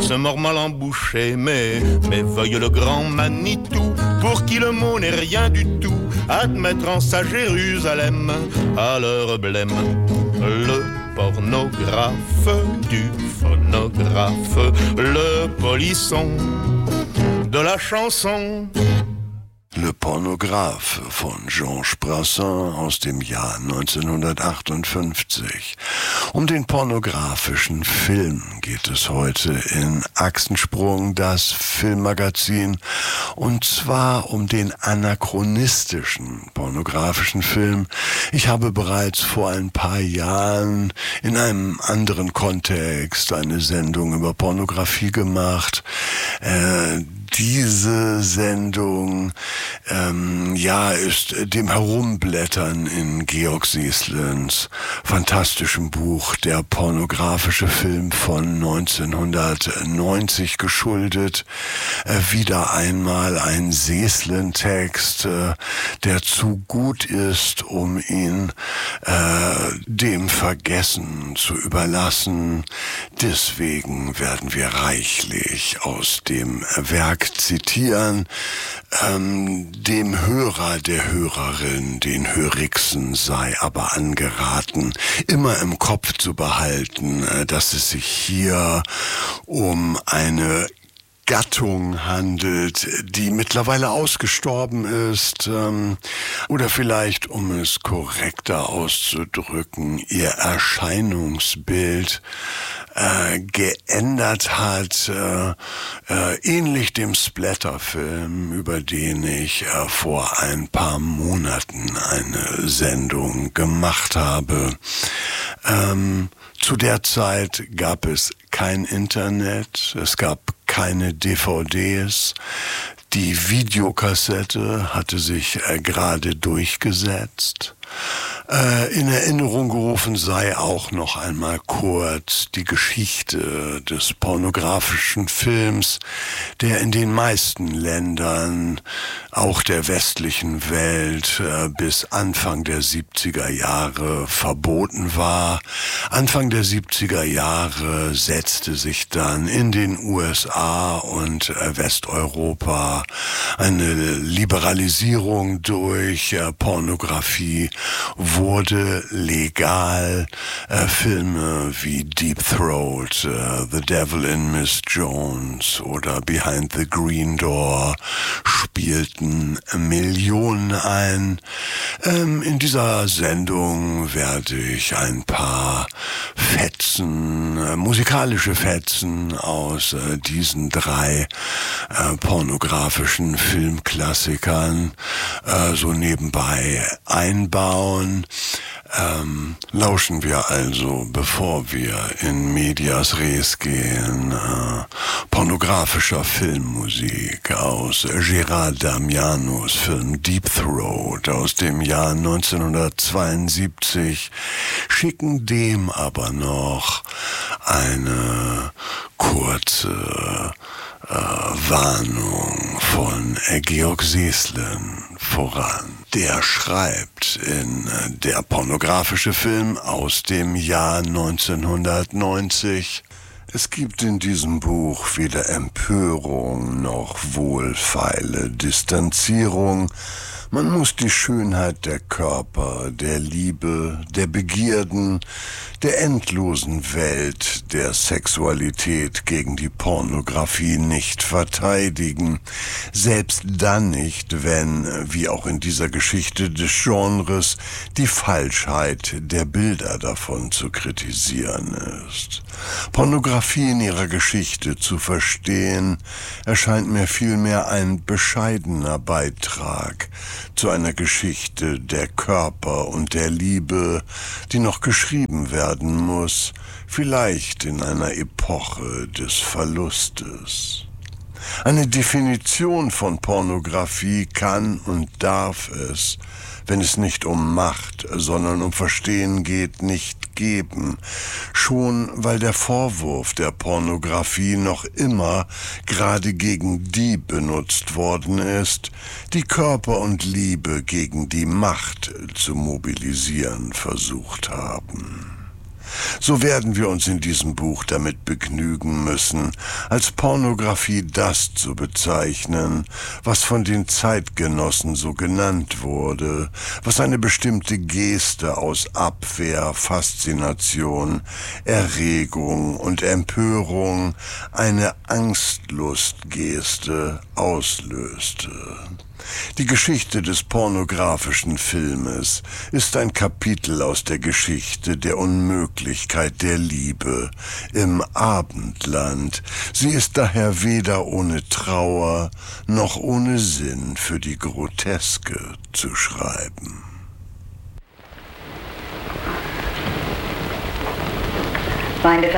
se mord mal en bouche, mais veuille le grand Manitou, pour qui le mot n'est rien du tout, admettre en sa Jérusalem à leur blême. Le pornographe du phonographe, le polisson de la chanson. Le Pornographe von Georges Brassens aus dem Jahr 1958. Um den pornografischen Film geht es heute in Achsensprung, das Filmmagazin, und zwar um den anachronistischen pornografischen Film. Ich habe bereits vor ein paar Jahren in einem anderen Kontext eine Sendung über Pornografie gemacht. Diese Sendung ist dem Herumblättern in Georg Seslens fantastischem Buch Der pornografische Film von 1990 geschuldet. Wieder einmal ein Seslen-Text, der zu gut ist, um ihn dem Vergessen zu überlassen. Deswegen werden wir reichlich aus dem Werk zitieren. Dem Hörer, der Hörerin, den Hörigsten sei aber angeraten, immer im Kopf zu behalten, dass es sich hier um eine Gattung handelt, die mittlerweile ausgestorben ist, oder vielleicht, um es korrekter auszudrücken, ihr Erscheinungsbild geändert hat, ähnlich dem Splatterfilm, über den ich vor ein paar Monaten eine Sendung gemacht habe. Zu der Zeit gab es kein Internet, es gab keine DVDs, die Videokassette hatte sich gerade durchgesetzt. In Erinnerung gerufen sei auch noch einmal kurz die Geschichte des pornografischen Films, der in den meisten Ländern, auch der westlichen Welt, bis Anfang der 70er Jahre verboten war. Anfang der 70er Jahre setzte sich dann in den USA und Westeuropa eine Liberalisierung durch. Pornografie wurde legal. Filme wie Deep Throat, The Devil in Miss Jones oder Behind the Green Door spielten Millionen ein. In dieser Sendung werde ich ein paar Fetzen, musikalische Fetzen aus diesen drei pornografischen Filmklassikern so nebenbei einbauen. Lauschen wir also, bevor wir in Medias Res gehen, pornografischer Filmmusik aus Gérard Damianos Film Deep Throat aus dem Jahr 1972, schicken dem aber noch eine kurze Warnung von Georg Seslen voran. Der schreibt in Der pornografische Film aus dem Jahr 1990: Es gibt in diesem Buch weder Empörung noch wohlfeile Distanzierung. Man muss die Schönheit der Körper, der Liebe, der Begierden, der endlosen Welt der Sexualität gegen die Pornografie nicht verteidigen. Selbst dann nicht, wenn, wie auch in dieser Geschichte des Genres, die Falschheit der Bilder davon zu kritisieren ist. Pornografie in ihrer Geschichte zu verstehen, erscheint mir vielmehr ein bescheidener Beitrag zu einer Geschichte der Körper und der Liebe, die noch geschrieben werden muss, vielleicht in einer Epoche des Verlustes. Eine Definition von Pornografie kann und darf es, wenn es nicht um Macht, sondern um Verstehen geht, nicht geben. Schon weil der Vorwurf der Pornografie noch immer gerade gegen die benutzt worden ist, die Körper und Liebe gegen die Macht zu mobilisieren versucht haben. So werden wir uns in diesem Buch damit begnügen müssen, als Pornografie das zu bezeichnen, was von den Zeitgenossen so genannt wurde, was eine bestimmte Geste aus Abwehr, Faszination, Erregung und Empörung, eine Angstlustgeste auslöste. Die Geschichte des pornografischen Filmes ist ein Kapitel aus der Geschichte der Unmöglichkeit der Liebe im Abendland. Sie ist daher weder ohne Trauer noch ohne Sinn für die Groteske zu schreiben. Find a